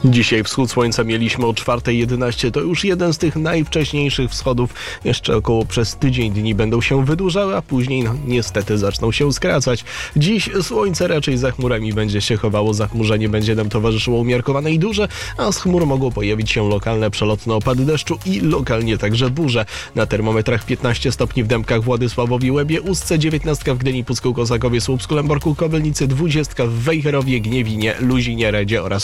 Dzisiaj wschód słońca mieliśmy o 4:11. To już jeden z tych najwcześniejszych wschodów. Jeszcze około przez tydzień dni będą się wydłużały, a później niestety zaczną się skracać. Dziś słońce raczej za chmurami będzie się chowało. Zachmurzenie będzie nam towarzyszyło umiarkowane i duże, a z chmur mogą pojawić się lokalne przelotne opady deszczu i lokalnie także burze. Na termometrach 15 stopni w Dębkach, Władysławowie, Łebie, Ustce, 19 w Gdyni, Pucku, Kozakowie, Słupsku, Lęborku, Kobylnicy, 20 w Wejherowie, Gniewinie, Luzinie, Redzie oraz